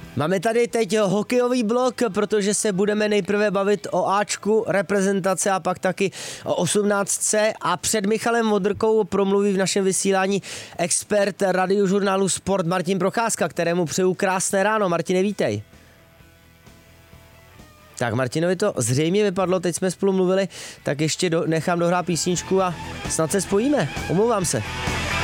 Máme tady teď hokejový blok, protože se budeme nejprve bavit o Ačku reprezentace a pak taky o 18. A před Michalem Modrkou promluví v našem vysílání expert radiožurnálu Sport Martin Procházka, kterému přeju krásné ráno. Martine, vítej. Tak Martinovi to zřejmě vypadlo, teď jsme spolu mluvili, tak ještě nechám dohrát písničku a snad se spojíme. Omlouvám se.